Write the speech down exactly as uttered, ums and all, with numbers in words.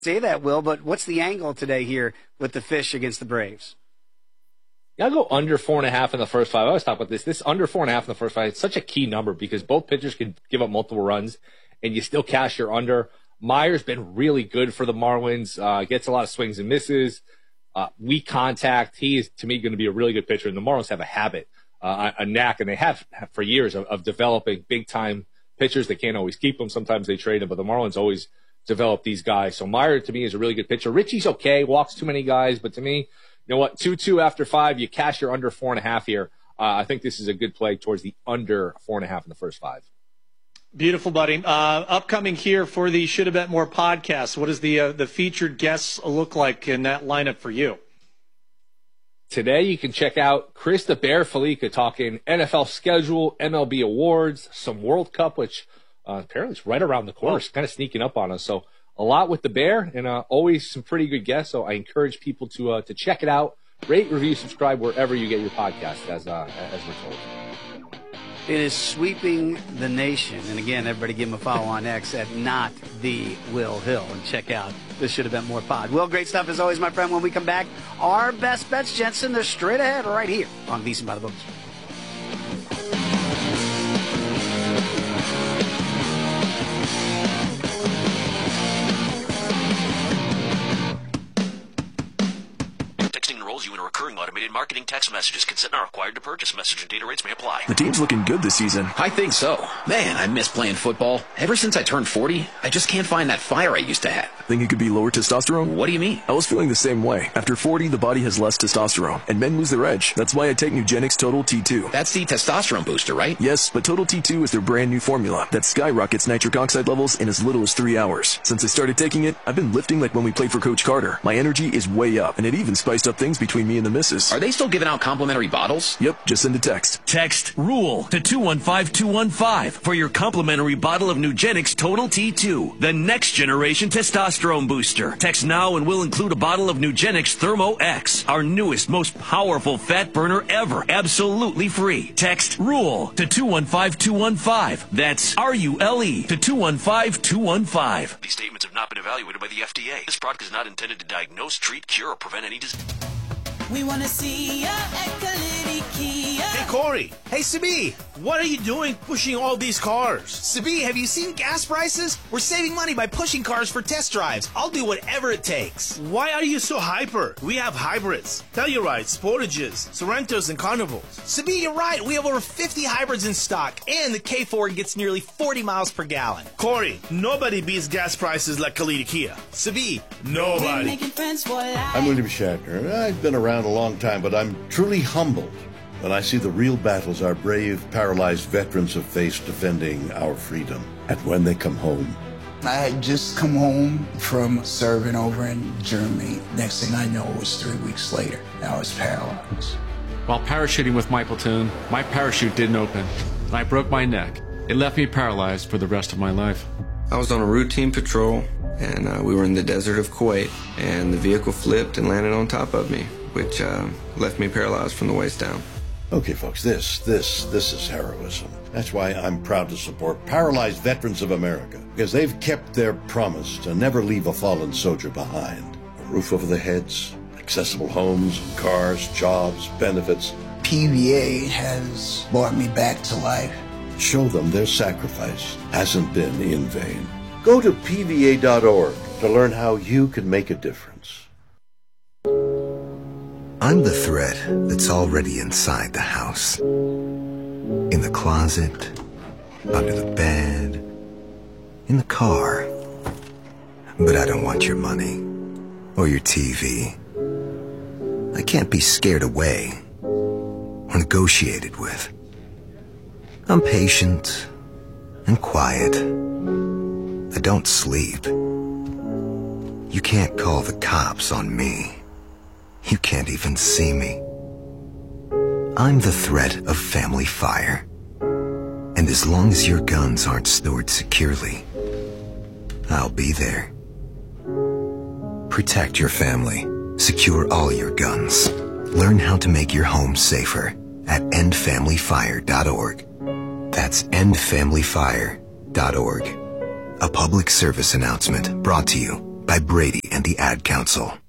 Say that, Will, but what's the angle today here with the Fish against the Braves? Yeah, I'll go under four and a half in the first five. I always talk about this. This under four and a half in the first five, it's such a key number because both pitchers can give up multiple runs, and you still cash your under. Meyer's been really good for the Marlins, uh, gets a lot of swings and misses, uh, weak contact. He is, to me, going to be a really good pitcher, and the Marlins have a habit, uh, a knack, and they have for years of, of developing big-time pitchers. They can't always keep them. Sometimes they trade them, but the Marlins always develop these guys. So Meyer, to me, is a really good pitcher. Richie's okay, walks too many guys, but to me, you know what, two two after five, you cash your under four and a half here. Uh, I think this is a good play towards the under four and a half in the first five. Beautiful, buddy. Uh, upcoming here for the Should Have Bet More podcast, what does the uh, the featured guests look like in that lineup for you? Today you can check out Chris the Bear Felica talking N F L schedule, M L B awards, some World Cup, which uh, apparently is right around the corner. It's kind of sneaking up on us. So a lot with the Bear, and uh, always some pretty good guests. So I encourage people to uh, to check it out. Rate, review, subscribe wherever you get your podcast, as uh, as we're told. It is sweeping the nation. And again, everybody give him a follow on X at not the Will Hill. And check out This Should Have Been More Pod. Will, great stuff as always, my friend. When we come back, our best bets, Jensen, they're straight ahead right here on VSiN by the Books. You in a recurring automated marketing text messages. Consent not required to purchase. Message and data rates may apply. The team's looking good this season. I think so. Man, I miss playing football. Ever since I turned forty, I just can't find that fire I used to have. Think it could be lower testosterone? What do you mean? I was feeling the same way. After forty, the body has less testosterone, and men lose their edge. That's why I take Nugenix Total T two. That's the testosterone booster, right? Yes, but Total T two is their brand new formula that skyrockets nitric oxide levels in as little as three hours. Since I started taking it, I've been lifting like when we played for Coach Carter. My energy is way up, and it even spiced up things between me and the missus. Are they still giving out complimentary bottles? Yep, just send a text. Text RULE to two one five two one five for your complimentary bottle of Nugenix Total T two, the next generation testosterone booster. Text now and we'll include a bottle of Nugenix Thermo X, our newest, most powerful fat burner ever, absolutely free. Text RULE to two one five two one five. That's R U L E to two one five two one five. These statements have not been evaluated by the F D A. This product is not intended to diagnose, treat, cure, or prevent any disease. We want to see ya at Kalidi Kia. Hey, Corey. Hey, Sabi. What are you doing pushing all these cars? Sabi, have you seen gas prices? We're saving money by pushing cars for test drives. I'll do whatever it takes. Why are you so hyper? We have hybrids, Tellurides, Sportages, Sorrentos, and Carnivals. Sabi, you're right. We have over fifty hybrids in stock, and the K four gets nearly forty miles per gallon. Corey, nobody beats gas prices like Kalidi Kia. Sabi, nobody. I'm William Shatner. I've been around a long time, but I'm truly humbled when I see the real battles our brave, paralyzed veterans have faced defending our freedom. And when they come home. I had just come home from serving over in Germany. Next thing I know, it was three weeks later. I was paralyzed. While parachuting with my platoon, my parachute didn't open, and I broke my neck. It left me paralyzed for the rest of my life. I was on a routine patrol, and uh, we were in the desert of Kuwait, and the vehicle flipped and landed on top of me, which uh, left me paralyzed from the waist down. Okay, folks, this, this, this is heroism. That's why I'm proud to support Paralyzed Veterans of America, because they've kept their promise to never leave a fallen soldier behind. A roof over their heads, accessible homes, cars, jobs, benefits. P V A has brought me back to life. Show them their sacrifice hasn't been in vain. Go to P V A dot org to learn how you can make a difference. I'm the threat that's already inside the house. In the closet, under the bed, in the car. But I don't want your money or your T V. I can't be scared away or negotiated with. I'm patient and quiet. I don't sleep. You can't call the cops on me. You can't even see me. I'm the threat of family fire. And as long as your guns aren't stored securely, I'll be there. Protect your family. Secure all your guns. Learn how to make your home safer at end family fire dot org. That's end family fire dot org. A public service announcement brought to you by Brady and the Ad Council.